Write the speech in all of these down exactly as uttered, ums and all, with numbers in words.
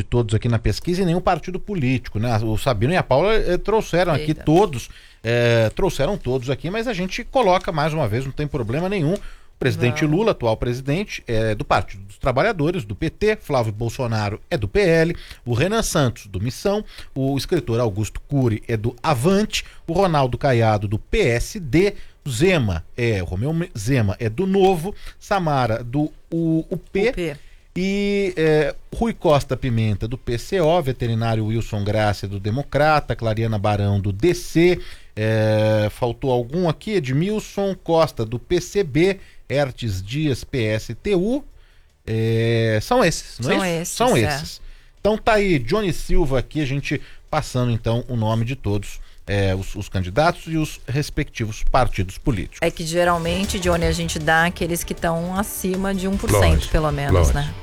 de todos aqui na pesquisa e nenhum partido político, né? O Sabino e a Paula eh, trouxeram Eita. aqui todos, eh, trouxeram todos aqui, mas a gente coloca mais uma vez, não tem problema nenhum. O presidente não. Lula, atual presidente, é do Partido dos Trabalhadores, do P T, Flávio Bolsonaro é do P L, o Renan Santos do Missão, o escritor Augusto Cury é do Avante, o Ronaldo Caiado do P S D, o Zema, é, o Romeu Zema é do Novo, Samara do U, UP, U P. E é, Rui Costa Pimenta do P C O, veterinário Wilson Grácia do Democrata, Clariana Barão do D C, é, faltou algum aqui, Edmilson Costa do P C B, Hertes Dias P S T U, é, são esses, não são é isso? Esses, são é. esses. Então tá aí, Johnny Silva aqui, a gente passando então o nome de todos. É, os, os candidatos e os respectivos partidos políticos. É que geralmente, Johnny, a gente dá aqueles que estão acima de um por cento, lógico, pelo menos, lógico. né?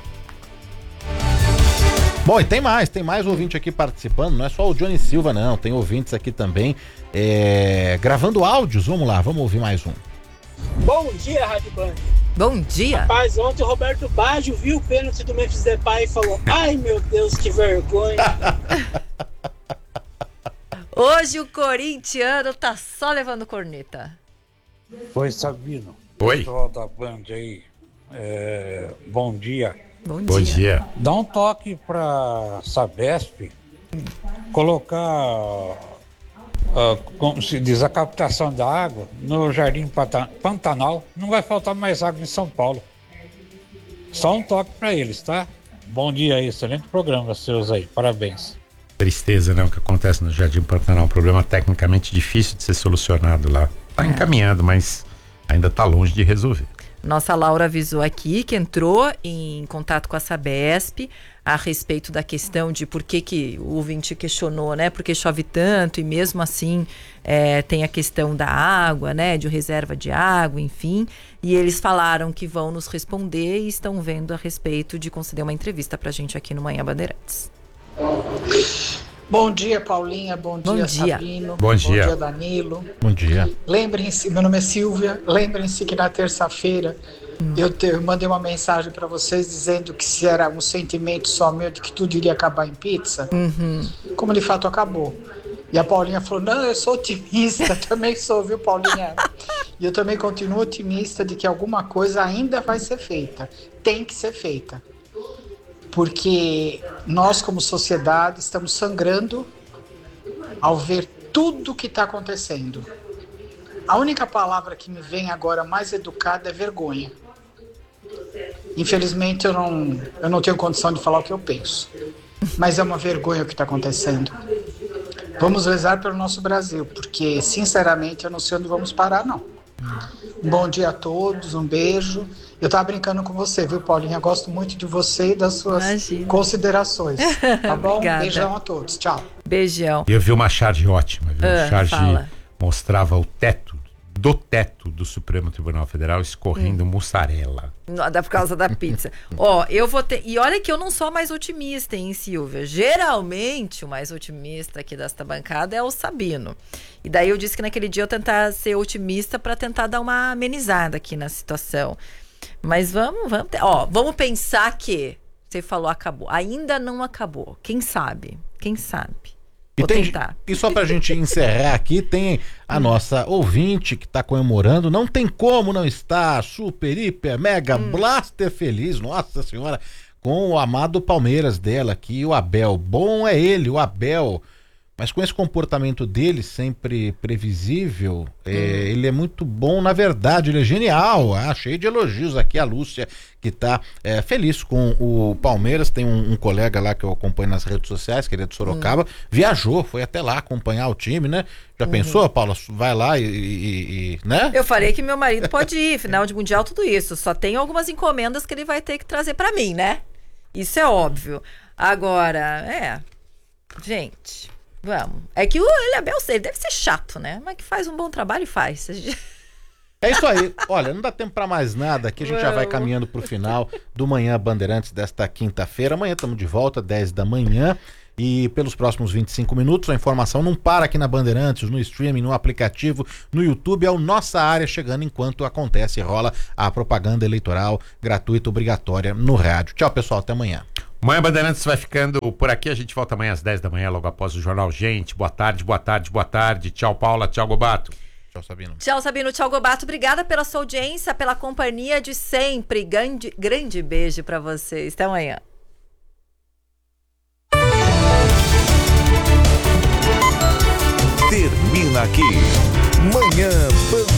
Bom, e tem mais, tem mais ouvinte aqui participando, não é só o Johnny Silva não, tem ouvintes aqui também é, gravando áudios, vamos lá, vamos ouvir mais um. Bom dia, Rádio Band. Bom dia. Rapaz, ontem o Roberto Baggio viu o pênalti do Memphis Depay e falou, ai meu Deus, que vergonha. Hoje o corintiano tá só levando corneta. Oi, Sabino. Oi. Pessoal da Band aí, é, bom dia. Bom, bom dia. dia. Dá um toque pra Sabesp colocar, uh, como se diz, a captação da água no Jardim Pantanal. Não vai faltar mais água em São Paulo. Só um toque pra eles, tá? Bom dia aí, excelente programa seus aí, parabéns. Tristeza, né? O que acontece no Jardim Pantanal, um problema tecnicamente difícil de ser solucionado lá. Tá é. encaminhando, mas ainda tá longe de resolver. Nossa Laura avisou aqui que entrou em contato com a Sabesp a respeito da questão de por que que o ouvinte questionou, né? Porque chove tanto e mesmo assim é, tem a questão da água, né? De reserva de água, enfim. E eles falaram que vão nos responder e estão vendo a respeito de conceder uma entrevista pra gente aqui no Manhã Bandeirantes. Bom dia, Paulinha. Bom dia, Bom dia. Sabino. Bom dia. Bom dia, Danilo. Bom dia. Lembrem-se, meu nome é Silvia. Lembrem-se que na terça-feira hum. eu, te, eu mandei uma mensagem para vocês dizendo que se era um sentimento só meu de que tudo iria acabar em pizza, uhum. como de fato acabou. E a Paulinha falou, não, eu sou otimista, também sou, viu, Paulinha? E eu também continuo otimista de que alguma coisa ainda vai ser feita. Tem que ser feita. Porque nós, como sociedade, estamos sangrando ao ver tudo o que está acontecendo. A única palavra que me vem agora mais educada é vergonha. Infelizmente, eu não, eu não tenho condição de falar o que eu penso. Mas é uma vergonha o que está acontecendo. Vamos rezar pelo nosso Brasil, porque, sinceramente, eu não sei onde vamos parar, não. Um bom dia a todos, um beijo. Eu tava brincando com você, viu, Paulinha? Eu gosto muito de você e das suas Imagina. considerações. Tá bom? Obrigada. Beijão a todos. Tchau. Beijão. Eu vi uma charge ótima, viu? Ah, a charge fala. mostrava o teto, do teto do Supremo Tribunal Federal escorrendo hum. mussarela. Por causa da pizza. Ó, eu vou ter... E olha que eu não sou a mais otimista, hein, Silvia? Geralmente, o mais otimista aqui desta bancada é o Sabino. E daí eu disse que naquele dia eu tentar ser otimista para tentar dar uma amenizada aqui na situação. Mas vamos, vamos... Ter... Ó, vamos pensar que... Você falou acabou. Ainda não acabou. Quem sabe? Quem sabe? E, Vou tem, tentar. E só pra gente encerrar aqui, tem a nossa ouvinte que tá comemorando, não tem como não estar super, hiper, mega, hum. blaster feliz, nossa senhora, com o amado Palmeiras dela aqui, o Abel. Bom é ele, o Abel, mas com esse comportamento dele, sempre previsível, hum. é, ele é muito bom, na verdade, ele é genial, ah, cheio de elogios aqui, a Lúcia, que tá é, feliz com o Palmeiras. Tem um, um colega lá que eu acompanho nas redes sociais, que ele é de Sorocaba, hum. viajou, foi até lá acompanhar o time, né? Já uhum. pensou, Paula? Vai lá e, e, e, né? Eu falei que meu marido pode ir, final de Mundial, tudo isso, só tem algumas encomendas que ele vai ter que trazer pra mim, né? Isso é óbvio. Agora, é, gente... Vamos. É que o Abel, ele deve ser chato, né? Mas que faz um bom trabalho e faz. É isso aí. Olha, não dá tempo pra mais nada. Aqui a gente Vamos. já vai caminhando pro final do Manhã Bandeirantes desta quinta-feira. Amanhã estamos de volta, dez da manhã. E pelos próximos vinte e cinco minutos, a informação não para aqui na Bandeirantes, no streaming, no aplicativo, no YouTube. É o Nossa Área chegando enquanto acontece e rola a propaganda eleitoral gratuita, obrigatória no rádio. Tchau, pessoal. Até amanhã. Manhã Bandeirantes vai ficando por aqui. A gente volta amanhã às dez da manhã, logo após o Jornal Gente. Boa tarde, boa tarde, boa tarde. Tchau, Paula. Tchau, Gobato. Tchau, Sabino. Tchau, Sabino. Tchau, Gobato. Obrigada pela sua audiência, pela companhia de sempre. Grande, grande beijo para vocês. Até amanhã.